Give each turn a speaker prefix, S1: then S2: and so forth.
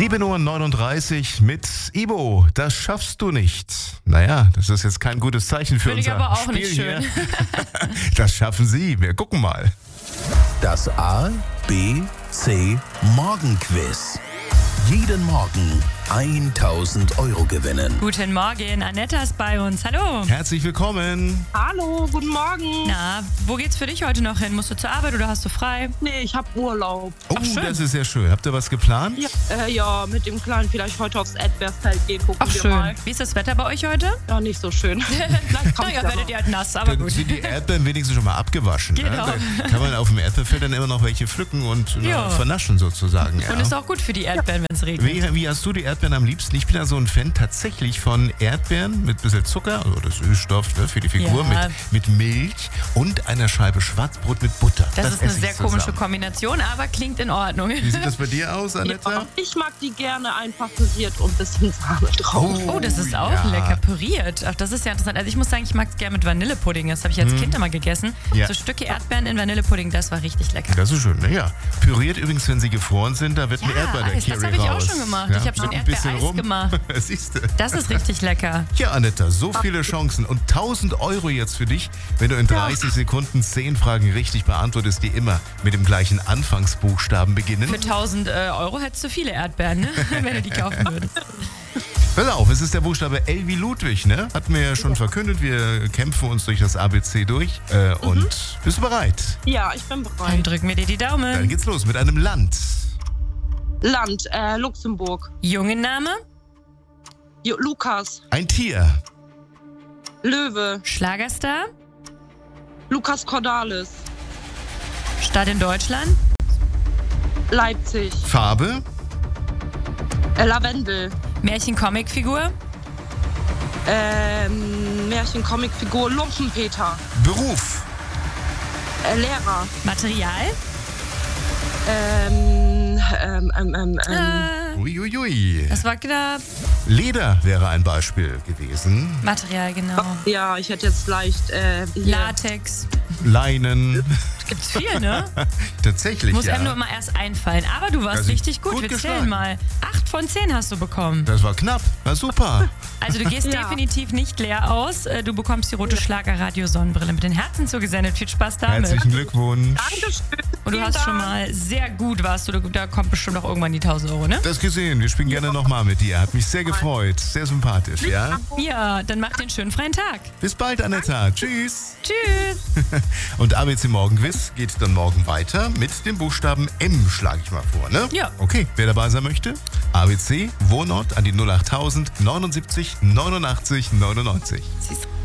S1: 7:39 Uhr mit Ibo. Das schaffst du nicht. Naja, das ist jetzt kein gutes Zeichen für
S2: Finde ich
S1: unser
S2: aber auch
S1: Spiel
S2: nicht schön.
S1: hier. Das schaffen Sie. Wir gucken mal.
S3: Das A, B, C Morgenquiz. Jeden Morgen 1.000 € gewinnen.
S2: Guten Morgen, Anetta ist bei uns. Hallo.
S1: Herzlich willkommen.
S4: Hallo, guten Morgen.
S2: Na, wo geht's für dich heute noch hin? Musst du zur Arbeit oder hast du frei?
S4: Nee, ich habe Urlaub.
S1: Oh,
S2: Ach, schön.
S1: das ist ja schön. Habt ihr was geplant?
S4: Ja, mit dem Kleinen vielleicht heute aufs Erdbeerfeld gehen, gucken
S2: Ach,
S4: wir
S2: schön.
S4: mal.
S2: Wie ist das Wetter bei euch heute?
S4: Ja, nicht so schön. Vielleicht kommt
S2: Naja,
S4: ja
S2: werdet ihr halt nass, aber
S1: Dann
S2: gut.
S1: sind die Erdbeeren wenigstens schon mal abgewaschen.
S2: Genau.
S1: Ne? Da kann man auf dem Erdbeerfeld dann immer noch welche pflücken und
S2: Ja.
S1: vernaschen sozusagen. Ja.
S2: Und ist auch gut für die Erdbeeren, wenn es regnet.
S1: Wie hast du die Erdbeeren am liebsten? Ich bin ja so ein Fan tatsächlich von Erdbeeren mit ein bisschen Zucker, also das Süßstoff ne, für die Figur,
S2: Ja.
S1: mit Milch und einer Scheibe Schwarzbrot mit Butter.
S2: Das ist eine
S1: esse ich
S2: sehr komische
S1: zusammen.
S2: Kombination, aber klingt in Ordnung.
S1: Wie sieht das bei dir aus, Anetta?
S4: Ja, ich mag die gerne einfach püriert und ein bisschen Sahne drauf.
S2: Oh, das ist auch
S1: ja.
S2: lecker, püriert. Ach, das ist ja interessant. Also ich muss sagen, ich mag es gerne mit Vanillepudding. Das habe ich als Kind immer gegessen.
S1: Ja.
S2: So Stücke Erdbeeren in Vanillepudding, das war richtig lecker.
S1: Das ist schön, naja. Püriert übrigens, wenn sie gefroren sind, da wird ein
S2: Ja,
S1: Erdbeer-Curry
S2: das habe ich auch
S1: raus.
S2: schon gemacht. Ich habe schon
S1: mit ein bisschen
S2: Erdbeereis
S1: rum.
S2: gemacht.
S1: Siehst du.
S2: Das ist richtig lecker.
S1: Ja, Anetta, so viele Chancen und 1.000 € jetzt für dich, wenn du in 30 Sekunden 10 Fragen richtig beantwortest, die immer mit dem gleichen Anfangsbuchstaben beginnen.
S2: Für 1.000 € hättest du viele Erdbeeren, ne? Wenn du die kaufen würdest.
S1: Pass auf, es ist der Buchstabe L wie Ludwig, ne? Hatten wir ja schon verkündet, wir kämpfen uns durch das ABC durch. Und bist du bereit?
S4: Ja, ich bin
S2: Dann
S4: bereit.
S2: drücken wir dir die
S1: Dann
S2: Daumen.
S1: geht's los mit einem Land.
S4: Land, Luxemburg.
S2: Jungenname,
S4: Lukas,
S1: Ein Tier.
S4: Löwe,
S2: Schlagerstar,
S4: Lukas Cordalis,
S2: Stadt in Deutschland,
S4: Leipzig,
S1: Farbe.
S4: Lavendel,
S2: Märchen-Comicfigur,
S4: Märchen-Comicfigur Lumpenpeter,
S1: Beruf.
S4: Lehrer,
S2: Material,
S1: Uiuiui.
S2: das war knapp.
S1: Leder wäre ein Beispiel gewesen.
S2: Material, genau.
S4: ja, ich hätte jetzt leicht hier.
S2: Latex.
S1: Leinen.
S2: Gibt's viel, ne?
S1: Tatsächlich,
S2: Muss
S1: ja.
S2: einem nur immer erst einfallen. Aber du warst
S1: Also,
S2: richtig gut.
S1: gut
S2: Wir
S1: geschlagen.
S2: zählen mal. 8 von 10 hast du bekommen.
S1: Das war knapp. War super.
S2: Also du gehst
S4: Ja.
S2: definitiv nicht leer aus. Du bekommst die rote Schlager-Radio-Sonnenbrille mit den Herzen zugesendet. Viel Spaß damit.
S1: Herzlichen Glückwunsch.
S4: Dankeschön.
S2: Und du
S4: Vielen
S2: hast
S4: Dank.
S2: schon mal sehr gut warst du. Da kommt bestimmt auch irgendwann die 1.000 €, ne?
S1: Das gesehen. Wir spielen gerne nochmal mit dir. Hat mich sehr gefreut. Sehr sympathisch, ja?
S2: Ja, dann mach dir einen schönen freien Tag.
S1: Bis bald, Anetta. Tschüss.
S2: Tschüss.
S1: Und ABC Morgenquiz geht dann morgen weiter mit dem Buchstaben M, schlage ich mal vor, ne?
S2: Ja.
S1: Okay, wer dabei sein möchte? ABC, Wohnort an die 08000 79 89 99.
S2: Siehst du.